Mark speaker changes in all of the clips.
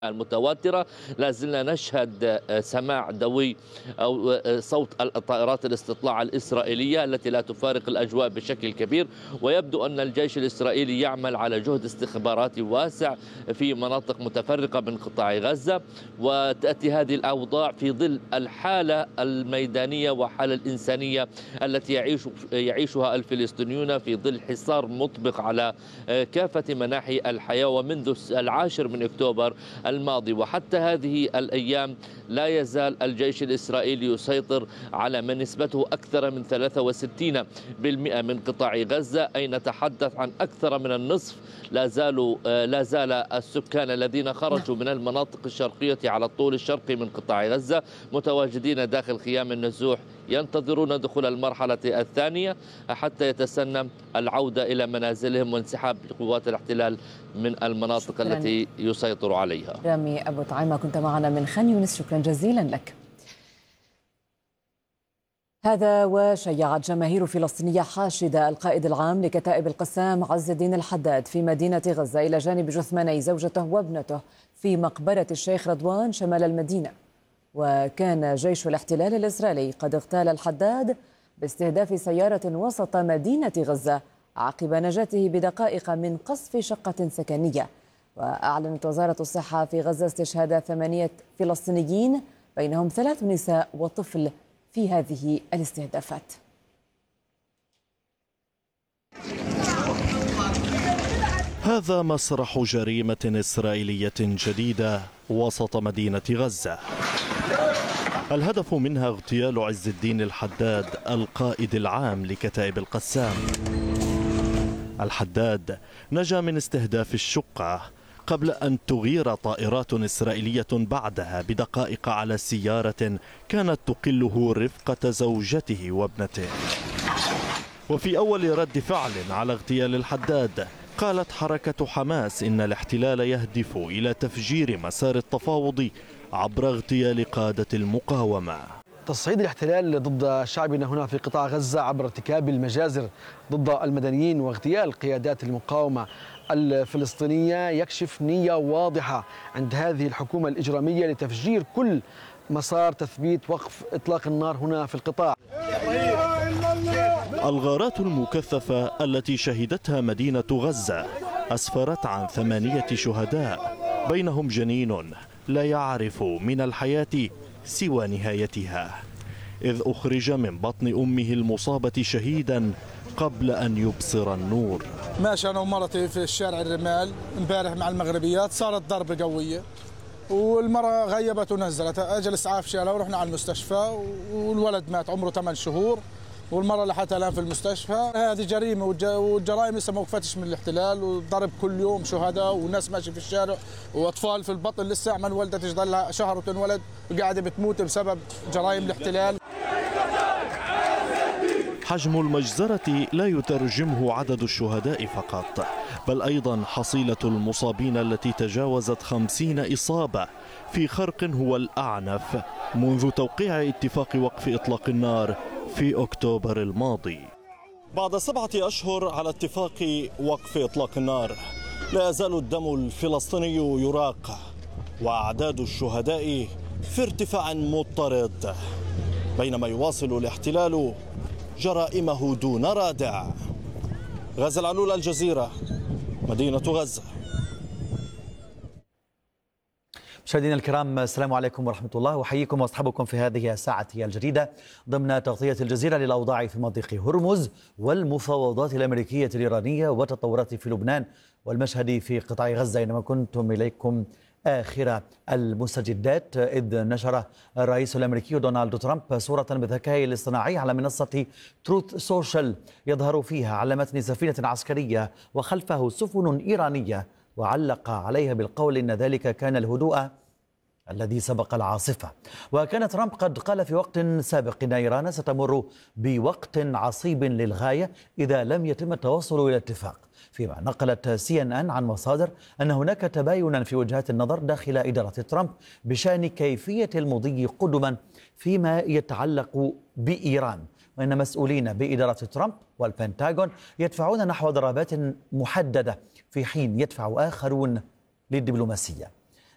Speaker 1: المتواترة. لا زلنا نشهد سماع دوي أو صوت الطائرات الاستطلاع الإسرائيلية التي لا تفارق الأجواء بشكل كبير، ويبدو أن الجيش الإسرائيلي يعمل على جهد استخباراتي واسع في مناطق متفرقة من قطاع غزة، وتأتي هذه الأوضاع في ظل الحالة الميدانية والحالة الإنسانية التي يعيشها الفلسطينيون في ظل حصار مطبق على كافة مناحي الحياة، ومنذ 10 من أكتوبر الماضي وحتى هذه الأيام لا يزال الجيش الإسرائيلي يسيطر على ما نسبته أكثر من 63% من قطاع غزة، أي نتحدث عن أكثر من النصف لا زال السكان الذين خرجوا من المناطق الشرقية على الطول الشرقي من قطاع غزة متواجدين داخل خيام النزوح ينتظرون دخول المرحلة الثانية حتى يتسنى العودة إلى منازلهم وانسحاب قوات الاحتلال من المناطق التي يسيطر عليها.
Speaker 2: رامي أبو طعيمة كنت معنا من خان يونس، شكرا جزيلا لك. هذا وشيعت جماهير فلسطينية حاشدة القائد العام لكتائب القسام عز الدين الحداد في مدينة غزة إلى جانب جثماني زوجته وابنته في مقبرة الشيخ رضوان شمال المدينة. وكان جيش الاحتلال الإسرائيلي قد اغتال الحداد باستهداف سيارة وسط مدينة غزة عقب نجاته بدقائق من قصف شقة سكنية. وأعلنت وزارة الصحة في غزة استشهاد 8 فلسطينيين بينهم 3 نساء وطفل في هذه الاستهدافات.
Speaker 3: هذا مسرح جريمة إسرائيلية جديدة وسط مدينة غزة، الهدف منها اغتيال عز الدين الحداد القائد العام لكتائب القسام. الحداد نجا من استهداف الشقة قبل أن تغير طائرات إسرائيلية بعدها بدقائق على سيارة كانت تقله رفقة زوجته وابنته. وفي أول رد فعل على اغتيال الحداد قالت حركة حماس إن الاحتلال يهدف إلى تفجير مسار التفاوض عبر اغتيال قادة المقاومة.
Speaker 4: تصعيد الاحتلال ضد شعبنا هنا في قطاع غزة عبر ارتكاب المجازر ضد المدنيين واغتيال قيادات المقاومة الفلسطينية يكشف نية واضحة عند هذه الحكومة الإجرامية لتفجير كل مسار تثبيت وقف إطلاق النار هنا في القطاع.
Speaker 3: الغارات المكثفة التي شهدتها مدينة غزة أسفرت عن 8 شهداء بينهم جنين لا يعرف من الحياة سوى نهايتها، إذ أخرج من بطن أمه المصابة شهيدا قبل أن يبصر النور.
Speaker 5: ماشي أنا ومرتي في الشارع الرمال امبارح مع المغربيات، صارت ضربة قوية والمرة غيبت ونزلت، أجل إسعاف شالها ورحنا على المستشفى والولد مات عمره 8 شهور والمرة لحتها الآن في المستشفى. هذه جريمة والجرائم لسه ما وقفتش من الاحتلال، وضرب كل يوم شهداء وناس ماشي في الشارع وأطفال في البطن لسه من ولدت ضلها شهر وتنولد وقاعدة بتموت بسبب جرائم الاحتلال.
Speaker 3: حجم المجزرة لا يترجمه عدد الشهداء فقط، بل أيضا حصيلة المصابين التي تجاوزت 50 إصابة في خرق هو الأعنف منذ توقيع اتفاق وقف إطلاق النار في أكتوبر الماضي. بعد 7 أشهر على اتفاق وقف إطلاق النار لا يزال الدم الفلسطيني يراق وأعداد الشهداء في ارتفاع مضطرد، بينما يواصل الاحتلال جرائمه دون رادع. غازي العلول، الجزيرة، مدينة غزة.
Speaker 6: مشاهدينا الكرام، السلام عليكم ورحمة الله، وحييكم واصحابكم في هذه الساعة الجديدة ضمن تغطية الجزيرة للأوضاع في منطقة هرمز والمفاوضات الأمريكية الإيرانية وتطورات في لبنان والمشهد في قطاع غزة، أينما كنتم إليكم آخر المستجدات، إذ نشر الرئيس الأمريكي دونالد ترامب صورة بالذكاء الاصطناعي على منصة تروث سوشيال يظهر فيها على متن سفينة عسكرية وخلفه سفن إيرانية، وعلق عليها بالقول إن ذلك كان الهدوء الذي سبق العاصفة. وكان ترامب قد قال في وقت سابق إن إيران ستمر بوقت عصيب للغاية إذا لم يتم التوصل إلى اتفاق، فيما نقلت CNN عن مصادر أن هناك تباينا في وجهات النظر داخل إدارة ترامب بشأن كيفية المضي قدما فيما يتعلق بإيران، وأن مسؤولين بإدارة ترامب والبنتاغون يدفعون نحو ضربات محددة في حين يدفع آخرون للدبلوماسية.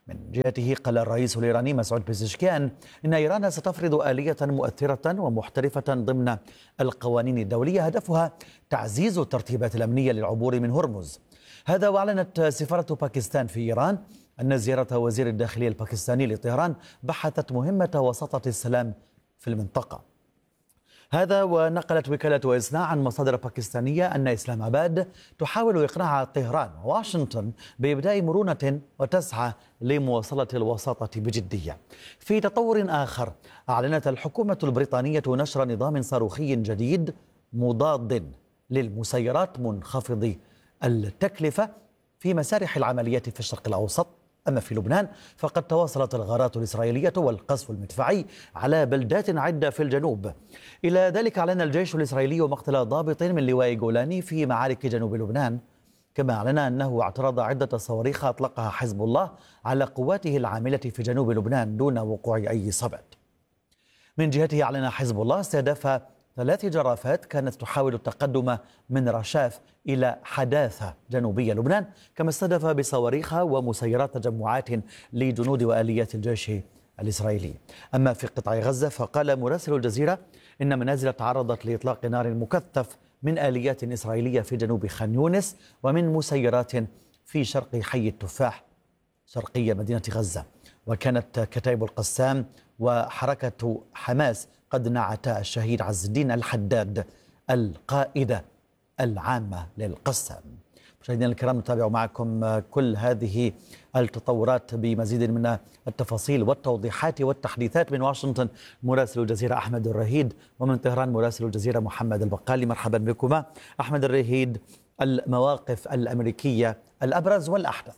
Speaker 6: من جهته قال الرئيس الإيراني مسعود بيزشكيان إن إيران ستفرض آلية مؤثرة ومحترفة ضمن القوانين الدولية هدفها تعزيز الترتيبات الأمنية للعبور من هرمز. هذا وأعلنت سفارة باكستان في إيران أن زيارة وزير الداخلية الباكستاني لطهران بحثت مهمة وساطة السلام في المنطقة. هذا ونقلت وكالة إسناع عن مصادر باكستانية أن إسلام آباد تحاول إقناع طهران وواشنطن بإبداء مرونة وتسعى لمواصلة الوساطة بجدية. في تطور آخر، أعلنت الحكومة البريطانية نشر نظام صاروخي جديد مضاد للمسيرات منخفض التكلفة في مسارح العمليات في الشرق الأوسط. أما في لبنان فقد تواصلت الغارات الإسرائيلية والقصف المدفعي على بلدات عدة في الجنوب. إلى ذلك أعلن الجيش الإسرائيلي مقتل ضابط من لواء جولاني في معارك جنوب لبنان، كما أعلن أنه اعترض عدة صواريخ أطلقها حزب الله على قواته العاملة في جنوب لبنان دون وقوع أي إصابات. من جهته أعلن حزب الله استهداف 3 جرافات كانت تحاول التقدم من رشاف إلى حداثة جنوبية لبنان، كما استهدف بصواريخ ومسيرات تجمعات لجنود وآليات الجيش الإسرائيلي. أما في قطاع غزة فقال مراسل الجزيرة إن منازل تعرضت لإطلاق نار مكثف من آليات إسرائيلية في جنوب خان يونس ومن مسيرات في شرق حي التفاح شرقية مدينة غزة. وكانت كتائب القسام وحركة حماس قد نعتا الشهيد عز الدين الحداد القائدة العامة للقسام. مشاهدينا الكرام، نتابع معكم كل هذه التطورات بمزيد من التفاصيل والتوضيحات والتحديثات. من واشنطن مراسل الجزيرة أحمد الرهيد، ومن طهران مراسل الجزيرة محمد البقالي. مرحبا بكما. أحمد الرهيد، المواقف الأمريكية الأبرز والأحدث.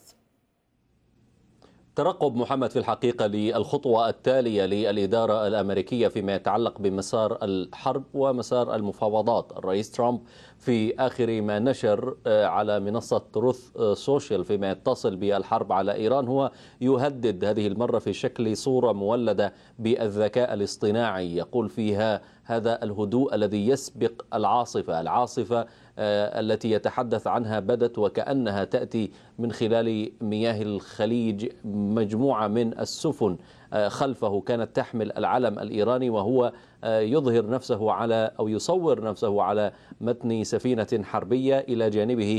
Speaker 7: ترقب محمد في الحقيقة للخطوة التالية للإدارة الأمريكية فيما يتعلق بمسار الحرب ومسار المفاوضات. الرئيس ترامب في آخر ما نشر على منصة تروث سوشيال فيما يتصل بالحرب على إيران هو يهدد هذه المرة في شكل صورة مولدة بالذكاء الاصطناعي، يقول فيها هذا الهدوء الذي يسبق العاصفة التي يتحدث عنها بدت وكأنها تأتي من خلال مياه الخليج. مجموعة من السفن خلفه كانت تحمل العلم الإيراني، وهو يظهر نفسه على أو يصور نفسه على متن سفينة حربية، إلى جانبه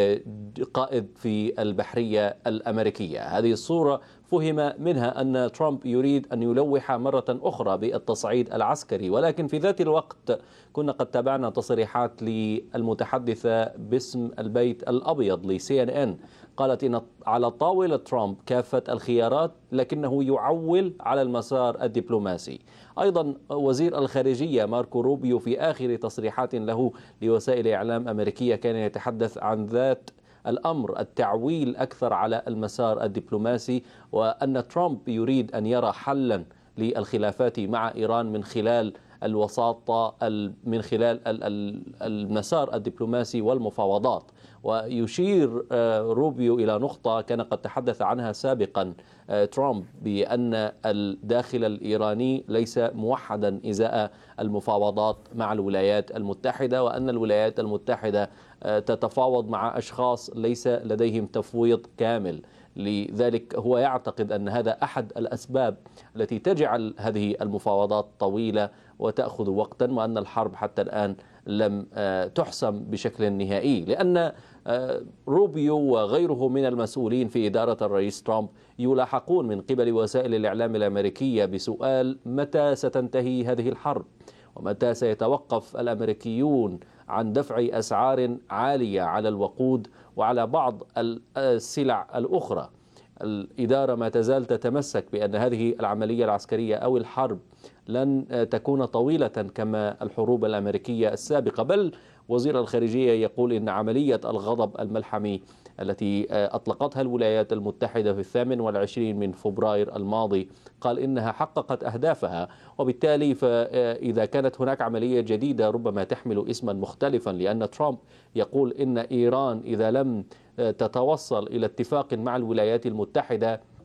Speaker 7: قائد في البحرية الأمريكية. هذه الصورة فهم منها أن ترامب يريد أن يلوح مرة أخرى بالتصعيد العسكري، ولكن في ذات الوقت كنا قد تابعنا تصريحات للمتحدثة باسم البيت الأبيض لCNN، قالت إن على طاولة ترامب كافة الخيارات لكنه يعول على المسار الدبلوماسي. أيضا وزير الخارجية ماركو روبيو في آخر تصريحات له لوسائل إعلام أمريكية كان يتحدث عن ذات الأمر، التعويل أكثر على المسار الدبلوماسي، وأن ترامب يريد أن يرى حلا للخلافات مع إيران من خلال الوساطة، من خلال المسار الدبلوماسي والمفاوضات. ويشير روبيو إلى نقطة كان قد تحدث عنها سابقا ترامب، بأن الداخل الإيراني ليس موحدا إزاء المفاوضات مع الولايات المتحدة، وأن الولايات المتحدة تتفاوض مع أشخاص ليس لديهم تفويض كامل. لذلك هو يعتقد أن هذا أحد الأسباب التي تجعل هذه المفاوضات طويلة وتأخذ وقتا، وأن الحرب حتى الآن لم تحسم بشكل نهائي، لأن روبيو وغيره من المسؤولين في إدارة الرئيس ترامب يلاحقون من قبل وسائل الإعلام الأمريكية بسؤال متى ستنتهي هذه الحرب، ومتى سيتوقف الأمريكيون عن دفع أسعار عالية على الوقود وعلى بعض السلع الأخرى. الإدارة ما تزال تتمسك بأن هذه العملية العسكرية أو الحرب لن تكون طويلة كما الحروب الأمريكية السابقة، بل وزير الخارجية يقول إن عملية الغضب الملحمي التي أطلقتها الولايات المتحدة في 28 من فبراير الماضي قال إنها حققت أهدافها، وبالتالي فإذا كانت هناك عملية جديدة ربما تحمل اسما مختلفا، لأن ترامب يقول إن إيران إذا لم تتوصل إلى اتفاق مع الولايات المتحدة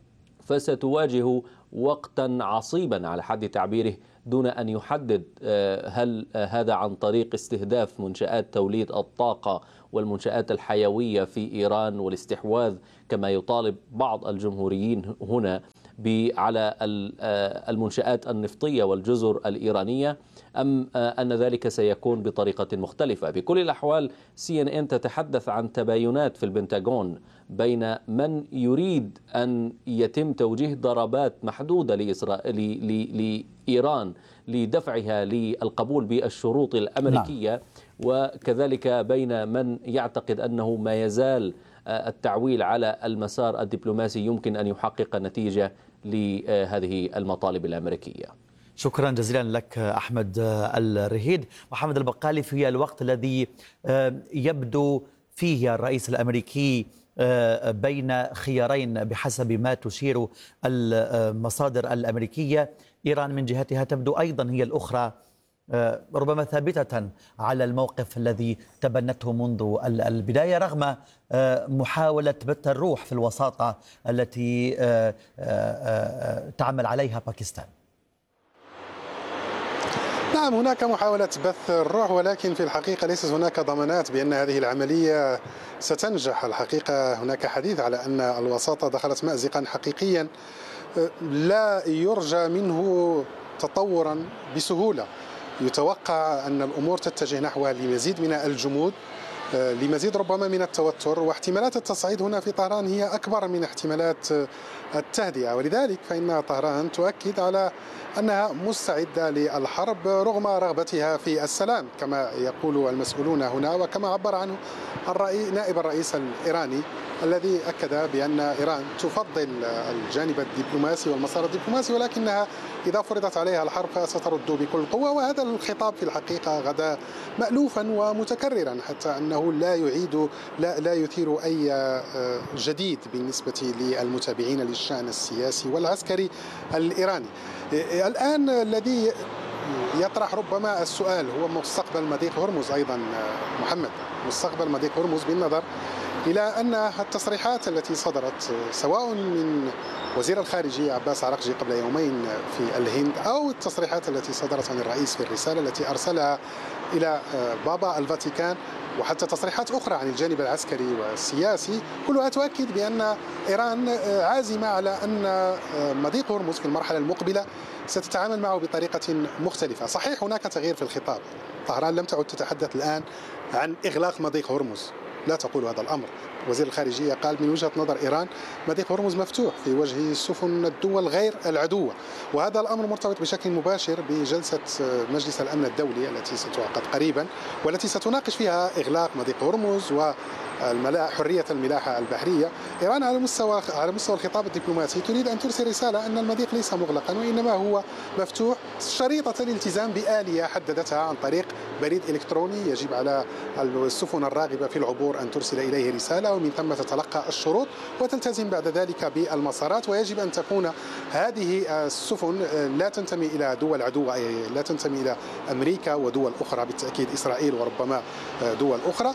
Speaker 7: فستواجه وقتا عصيبا على حد تعبيره، دون أن يحدد هل هذا عن طريق استهداف منشآت توليد الطاقة والمنشآت الحيوية في إيران والاستحواذ كما يطالب بعض الجمهوريين هنا على المنشآت النفطية والجزر الإيرانية، أم أن ذلك سيكون بطريقة مختلفة. بكل الأحوال CNN تتحدث عن تباينات في البنتاغون بين من يريد أن يتم توجيه ضربات محدودة لإيران لدفعها للقبول بالشروط الأمريكية، وكذلك بين من يعتقد أنه ما يزال التعويل على المسار الدبلوماسي يمكن أن يحقق نتيجة لهذه المطالب الأمريكية.
Speaker 6: شكرا جزيلا لك أحمد الرهيد. محمد البقالي، في الوقت الذي يبدو فيه الرئيس الأمريكي بين خيارين بحسب ما تشير المصادر الأمريكية، إيران من جهتها تبدو أيضا هي الأخرى ربما ثابتة على الموقف الذي تبنته منذ البداية رغم محاولة بث الروح في الوساطة التي تعمل عليها باكستان.
Speaker 8: نعم، هناك محاولة بث الروح، ولكن في الحقيقة ليست هناك ضمانات بأن هذه العملية ستنجح. الحقيقة هناك حديث على أن الوساطة دخلت مأزقا حقيقيا لا يرجى منه تطورا بسهولة. يتوقع أن الأمور تتجه نحو لمزيد من الجمود، لمزيد ربما من التوتر، واحتمالات التصعيد هنا في طهران هي أكبر من احتمالات التهدئة، ولذلك فإن طهران تؤكد على أنها مستعدة للحرب رغم رغبتها في السلام كما يقول المسؤولون هنا، وكما عبر عنه نائب الرئيس الإيراني الذي أكد بأن إيران تفضل الجانب الدبلوماسي والمسار الدبلوماسي، ولكنها إذا فرضت عليها الحرب فسترد بكل قوة. وهذا الخطاب في الحقيقة غدا مألوفا ومتكررا، حتى أنه لا يثير أي جديد بالنسبة للمتابعين للشأن السياسي والعسكري الإيراني. الآن الذي يطرح ربما السؤال هو مستقبل مضيق هرمز أيضا. محمد، مستقبل مضيق هرمز بالنظر إلى أن التصريحات التي صدرت سواء من وزير الخارجية عباس عراقجي قبل يومين في الهند، أو التصريحات التي صدرت عن الرئيس في الرسالة التي أرسلها إلى بابا الفاتيكان، وحتى تصريحات أخرى عن الجانب العسكري والسياسي، كلها تؤكد بأن إيران عازمة على أن مضيق هرمز في المرحلة المقبلة ستتعامل معه بطريقة مختلفة. صحيح هناك تغيير في الخطاب، طهران لم تعد تتحدث الآن عن إغلاق مضيق هرمز، لا تقول هذا الأمر. وزير الخارجية قال من وجهة نظر إيران مضيق هرمز مفتوح في وجه سفن الدول غير العدوة، وهذا الأمر مرتبط بشكل مباشر بجلسة مجلس الأمن الدولي التي ستعقد قريبا، والتي ستناقش فيها إغلاق مضيق هرمز حرية الملاحة البحرية. إيران على مستوى الخطاب الدبلوماسي تريد أن ترسل رسالة أن المضيق ليس مغلقا، وإنما هو مفتوح شريطة الالتزام بآلية حددتها عن طريق بريد إلكتروني يجب على السفن الراغبة في العبور أن ترسل إليه رسالة، ومن ثم تتلقى الشروط وتلتزم بعد ذلك بالمسارات. ويجب أن تكون هذه السفن لا تنتمي إلى دول عدوة، لا تنتمي إلى أمريكا ودول أخرى، بالتأكيد إسرائيل وربما دول أخرى،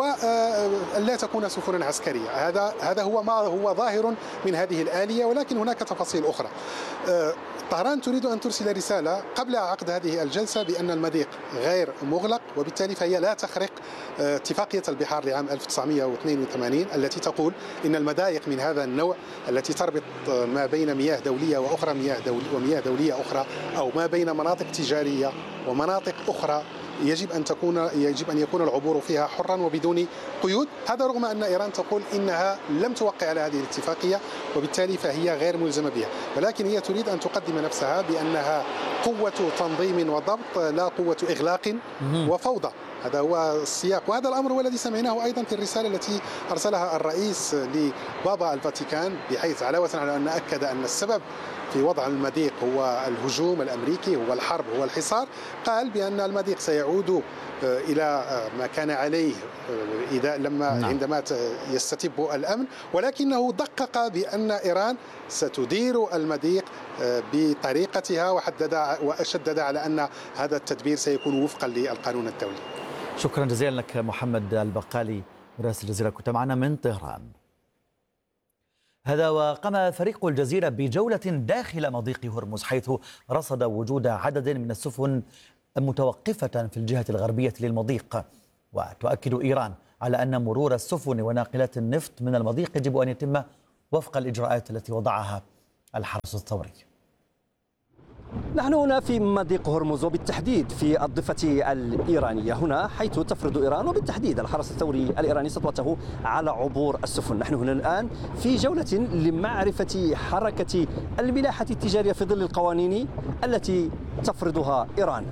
Speaker 8: ولا تكون سفنا عسكرية. هذا هو ما هو ظاهر من هذه الآلية، ولكن هناك تفاصيل أخرى. طهران تريد أن ترسل رسالة قبل عقد هذه الجلسة بأن المضيق غير مغلق، وبالتالي فهي لا تخرق اتفاقية البحار لعام 1982 التي تقول إن المضايق من هذا النوع التي تربط ما بين مياه دولية وأخرى ومياه دولية أخرى، أو ما بين مناطق تجارية ومناطق أخرى، يجب أن يكون العبور فيها حرا وبدون قيود. هذا رغم أن إيران تقول إنها لم توقع على هذه الاتفاقية، وبالتالي فهي غير ملزمة بها، ولكن هي تريد أن تقدم نفسها بأنها قوة تنظيم وضبط لا قوة إغلاق وفوضى. هذا هو السياق، وهذا الأمر هو الذي سمعناه أيضا في الرسالة التي أرسلها الرئيس لبابا الفاتيكان، بحيث علاوة على أن أكد أن السبب في وضع المضيق هو الهجوم الأمريكي، هو الحرب، هو الحصار، قال بأن المضيق سيعود إلى ما كان عليه عندما يستتب الأمن، ولكنه دقق بأن إيران ستدير المضيق بطريقتها، وشدد على أن هذا التدبير سيكون وفقا للقانون الدولي.
Speaker 6: شكرا جزيلا لك محمد البقالي مراسل الجزيرة، كنت معنا من طهران. هذا وقام فريق الجزيرة بجولة داخل مضيق هرمز، حيث رصد وجود عدد من السفن متوقفة في الجهة الغربية للمضيق. وتؤكد إيران على أن مرور السفن وناقلات النفط من المضيق يجب أن يتم وفق الإجراءات التي وضعها الحرس الثوري.
Speaker 9: نحن هنا في مضيق هرمز، وبالتحديد في الضفة الإيرانية، هنا حيث تفرض إيران وبالتحديد الحرس الثوري الإيراني سطوته على عبور السفن. نحن هنا الآن في جولة لمعرفة حركة الملاحة التجارية في ظل القوانين التي تفرضها إيران.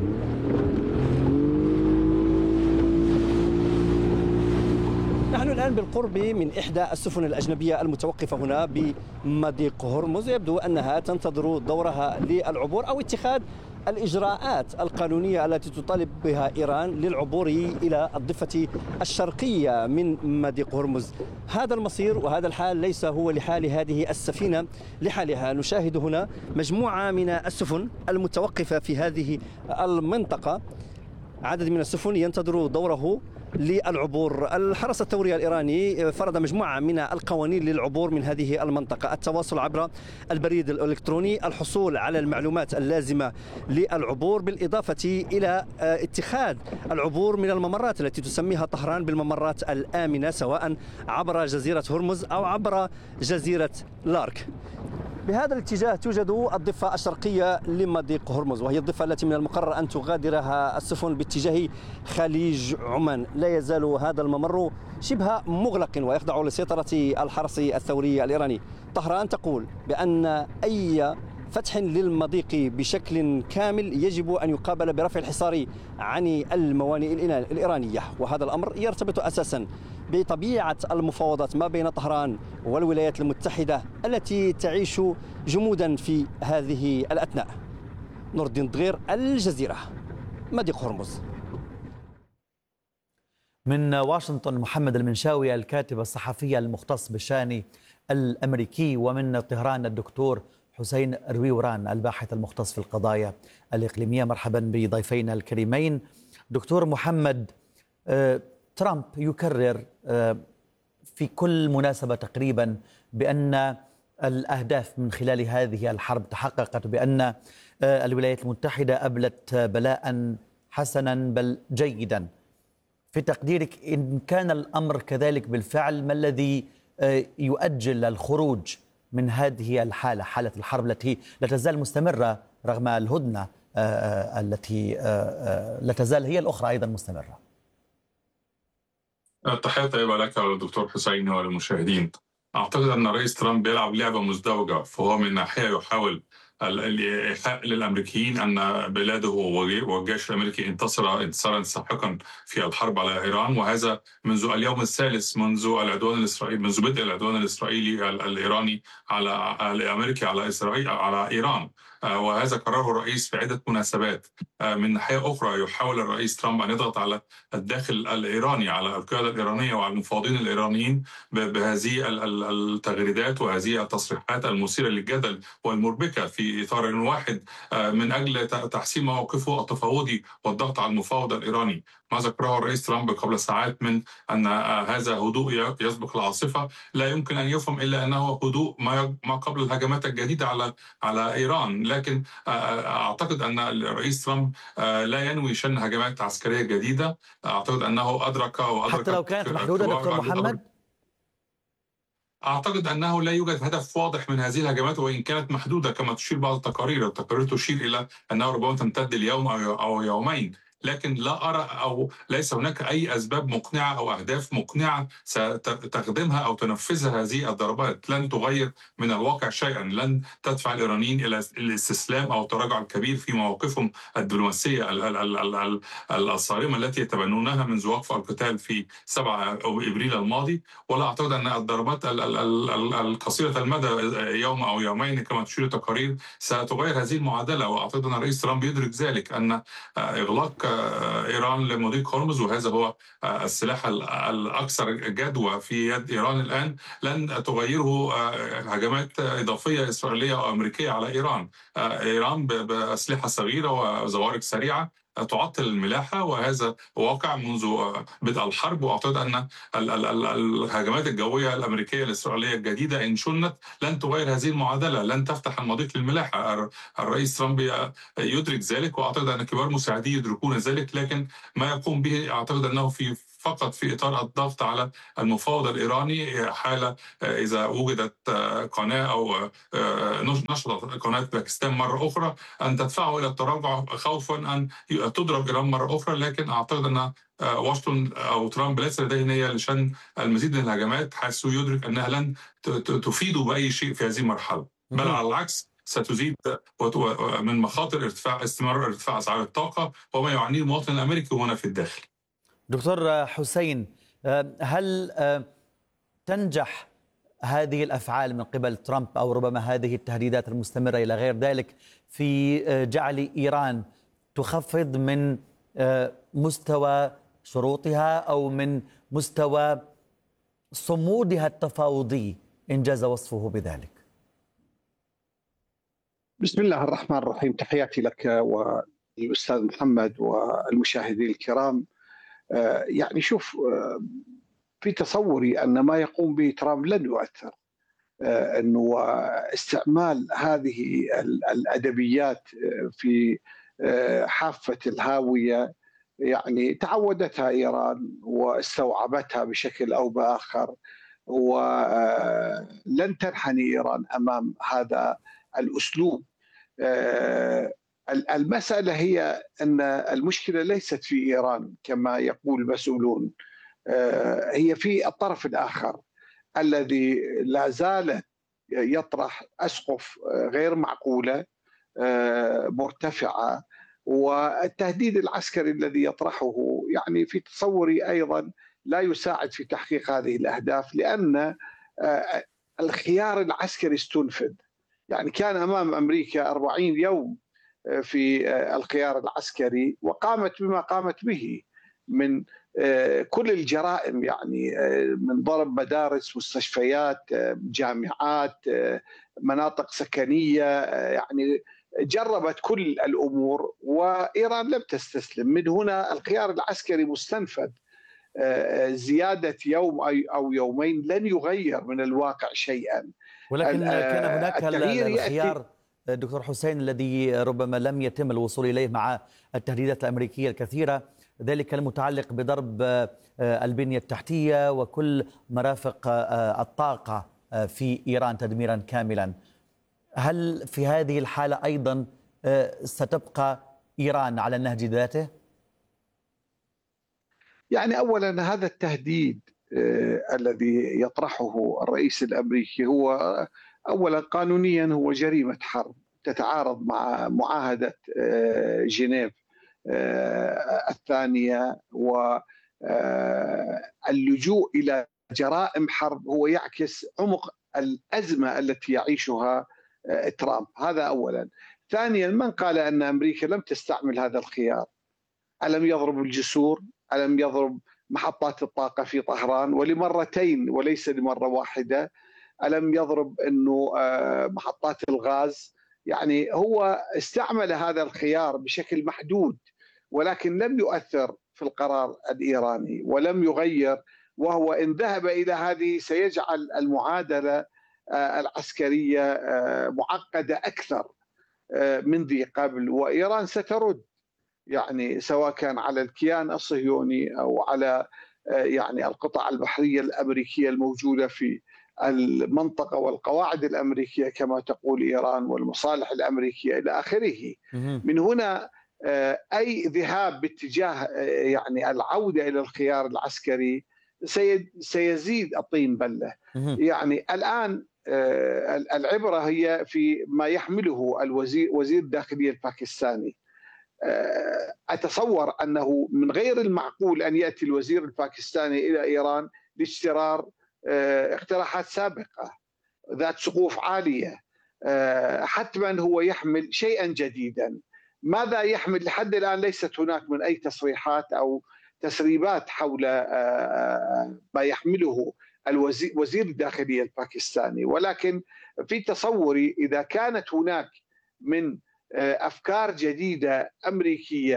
Speaker 9: نحن الآن بالقرب من إحدى السفن الأجنبية المتوقفة هنا بمضيق هرمز، يبدو أنها تنتظر دورها للعبور أو اتخاذ الإجراءات القانونية التي تطالب بها إيران للعبور إلى الضفة الشرقية من مضيق هرمز. هذا المصير وهذا الحال ليس هو لحال هذه السفينة لحالها. نشاهد هنا مجموعة من السفن المتوقفة في هذه المنطقة، عدد من السفن ينتظر دوره للعبور. الحرس الثوري الإيراني فرض مجموعة من القوانين للعبور من هذه المنطقة: التواصل عبر البريد الإلكتروني، الحصول على المعلومات اللازمة للعبور، بالإضافة إلى اتخاذ العبور من الممرات التي تسميها طهران بالممرات الآمنة، سواء عبر جزيرة هرمز أو عبر جزيرة لارك. بهذا الاتجاه توجد الضفة الشرقية لمضيق هرمز، وهي الضفة التي من المقرر أن تغادرها السفن باتجاه خليج عمان. لا يزال هذا الممر شبه مغلق ويخضع لسيطرة الحرس الثوري الإيراني. طهران تقول بأن أي فتح للمضيق بشكل كامل يجب أن يقابل برفع الحصار عن الموانئ الإيرانية، وهذا الأمر يرتبط أساسا بطبيعة المفاوضات ما بين طهران والولايات المتحدة التي تعيش جمودا في هذه الأثناء. نور الدين دغير، الجزيرة، مضيق هرمز.
Speaker 6: من واشنطن محمد المنشاوي الكاتب الصحفي المختص بالشأن الأمريكي، ومن طهران الدكتور حسين رويوران الباحث المختص في القضايا الإقليمية. مرحبا بضيفينا الكريمين. دكتور محمد، ترامب يكرر في كل مناسبة تقريبا بأن الأهداف من خلال هذه الحرب تحققت، بأن الولايات المتحدة أبلت بلاء حسنا بل جيدا. في تقديرك إن كان الأمر كذلك بالفعل، ما الذي يؤجل الخروج من هذه الحالة، حالة الحرب التي لا تزال مستمرة رغم الهدنة التي لا تزال هي الأخرى أيضا مستمرة؟
Speaker 10: تحية طيبة لك والدكتور حسين والمشاهدين. أعتقد أن رئيس ترامب يلعب لعبة مزدوجة، فهو من ناحية يحاول الإيحاء للأمريكيين أن بلاده والجيش الأمريكي انتصارا ساحقا في الحرب على إيران، وهذا منذ اليوم الثالث منذ العدوان الإسرائيلي، منذ بدء العدوان الإسرائيلي الإيراني الأمريكي على إسرائيل على إيران. وهذا قرره الرئيس في عدة مناسبات. من ناحية أخرى يحاول الرئيس ترامب أن يضغط على الداخل الإيراني، على القيادة الإيرانية وعلى المفاوضين الإيرانيين بهذه التغريدات وهذه التصريحات المثيرة للجدل والمربكة في إطار واحد من أجل تحسين موقفه التفاوضي والضغط على المفاوض الإيراني. ما ذكره الرئيس ترامب قبل ساعات من أن هذا هدوء يسبق العاصفة لا يمكن أن يفهم إلا أنه هدوء ما قبل الهجمات الجديدة على إيران. لكن أعتقد أن الرئيس ترامب لا ينوي شن هجمات عسكرية جديدة. أعتقد أنه أدرك
Speaker 6: حتى لو كانت محدودة دكتور محمد.
Speaker 10: أعتقد أنه لا يوجد هدف واضح من هذه الهجمات، وإن كانت محدودة كما تشير بعض التقارير تشير إلى أنه ربما تمتد اليوم أو يومين. لكن لا أرى أو ليس هناك أي أسباب مقنعة أو أهداف مقنعة ستخدمها أو تنفذها هذه الضربات. لن تغير من الواقع شيئا، لن تدفع الإيرانيين إلى الاستسلام أو التراجع الكبير في مواقفهم الدبلوماسية الصارمة التي يتبنونها منذ وقف القتال في 7 أبريل الماضي. ولا أعتقد أن الضربات القصيرة المدى يوم أو يومين كما تشير التقارير ستغير هذه المعادلة. وأعتقد أن الرئيس ترامب يدرك ذلك، أن إغلاق إيران لمضيق هرمز، وهذا هو السلاح الأكثر جدوى في يد إيران الآن، لن تغيره هجمات إضافية إسرائيلية أو أمريكية على إيران. إيران بأسلحة صغيرة وزوارق سريعة تعطل الملاحة، وهذا واقع منذ بدء الحرب. وأعتقد أن الهجمات الجوية الأمريكية الإسرائيلية الجديدة إن شنت لن تغير هذه المعادلة، لن تفتح المضيق للملاحة. الرئيس ترامب يدرك ذلك، وأعتقد أن كبار مساعديه يدركون ذلك، لكن ما يقوم به أعتقد أنه فقط في إطار الضغط على المفاوض الإيراني، حالة إذا وجدت قناة أو نشطت قناة باكستان مرة أخرى أن تدفعه إلى التراجع، خوفا أن تضرب إيران مرة أخرى. لكن أعتقد أن واشنطن أو ترامب ليس لديه نية لشن المزيد من الهجمات، حيث يدرك أنها لن تفيد بأي شيء في هذه المرحلة، بل على العكس ستزيد من مخاطر استمرار ارتفاع أسعار الطاقة وما يعنيه المواطن الأمريكي هنا في الداخل.
Speaker 6: دكتور حسين، هل تنجح هذه الأفعال من قبل ترامب أو ربما هذه التهديدات المستمرة إلى غير ذلك في جعل إيران تخفض من مستوى شروطها أو من مستوى صمودها التفاوضي إن جاز وصفه بذلك؟
Speaker 11: بسم الله الرحمن الرحيم، تحياتي لك والأستاذ محمد والمشاهدين الكرام. يعني شوف، في تصوري أن ما يقوم به ترامب لن يؤثر، أنه استعمال هذه الأدبيات في حافة الهاوية يعني تعودتها إيران واستوعبتها بشكل أو بآخر، ولن تنحني إيران أمام هذا الأسلوب. المسألة هي أن المشكلة ليست في إيران كما يقول المسؤولون، هي في الطرف الآخر الذي لا زال يطرح أسقف غير معقولة مرتفعة، والتهديد العسكري الذي يطرحه يعني في تصوري أيضا لا يساعد في تحقيق هذه الأهداف، لأن الخيار العسكري استنفذ. يعني كان أمام أمريكا 40 يوم في الخيار العسكري، وقامت بما قامت به من كل الجرائم، يعني من ضرب مدارس، مستشفيات، جامعات، مناطق سكنية، يعني جربت كل الأمور وإيران لم تستسلم. من هنا الخيار العسكري مستنفذ. زيادة يوم أو يومين لن يغير من الواقع شيئا.
Speaker 6: ولكن كان هناك الخيار دكتور حسين الذي ربما لم يتم الوصول إليه مع التهديدات الأمريكية الكثيرة، ذلك المتعلق بضرب البنية التحتية وكل مرافق الطاقة في إيران تدميرا كاملا. هل في هذه الحالة أيضا ستبقى إيران على النهج ذاته؟
Speaker 11: يعني أولا هذا التهديد الذي يطرحه الرئيس الأمريكي هو أولا قانونيا هو جريمة حرب تتعارض مع معاهدة جنيف الثانية، واللجوء إلى جرائم حرب هو يعكس عمق الأزمة التي يعيشها ترامب. هذا أولا. ثانيا، من قال أن أمريكا لم تستعمل هذا الخيار؟ ألم يضرب الجسور؟ ألم يضرب محطات الطاقة في طهران ولمرتين وليس لمرة واحدة؟ ألم يضرب أنه محطات الغاز؟ يعني هو استعمل هذا الخيار بشكل محدود، ولكن لم يؤثر في القرار الإيراني ولم يغير، وهو إن ذهب إلى هذه سيجعل المعادلة العسكرية معقدة أكثر من ذي قبل، وإيران سترد، يعني سواء كان على الكيان الصهيوني أو على يعني القطع البحرية الأمريكية الموجودة في المنطقة والقواعد الأمريكية كما تقول إيران والمصالح الأمريكية إلى آخره. من هنا أي ذهاب باتجاه يعني العودة إلى الخيار العسكري سيزيد الطين بلة. يعني الآن العبرة هي في ما يحمله وزير الداخلية الباكستاني. أتصور أنه من غير المعقول أن يأتي الوزير الباكستاني إلى إيران لاسترار اقتراحات سابقة ذات سقوف عالية. حتما هو يحمل شيئا جديدا. ماذا يحمل؟ لحد الآن ليست هناك من أي تصريحات أو تسريبات حول ما يحمله وزير الداخلية الباكستاني، ولكن في تصوري إذا كانت هناك من أفكار جديدة أمريكية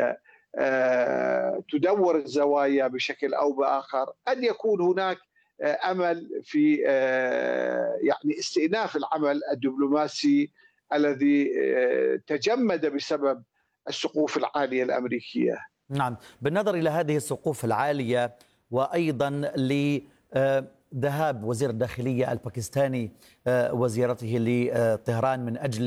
Speaker 11: تدور الزوايا بشكل أو بآخر، قد يكون هناك أمل في يعني استئناف العمل الدبلوماسي الذي تجمد بسبب السقوف العالية الأمريكية.
Speaker 6: نعم، بالنظر إلى هذه السقوف العالية وأيضا لذهاب وزير الداخلية الباكستاني وزيارته لطهران من أجل